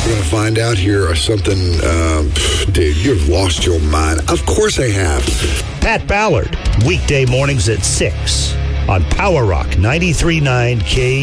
going to find out here something, dude, you've lost your mind. Of course I have. Pat Ballard, weekday mornings at 6 on Power Rock 93.9 K.